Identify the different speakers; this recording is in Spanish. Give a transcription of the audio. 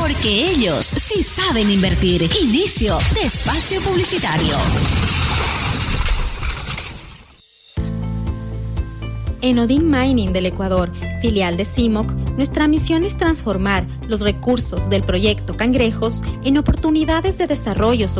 Speaker 1: Porque ellos sí saben invertir. Inicio de espacio publicitario.
Speaker 2: En Odin Mining del Ecuador, filial de CIMOC, nuestra misión es transformar los recursos del proyecto Cangrejos en oportunidades de desarrollo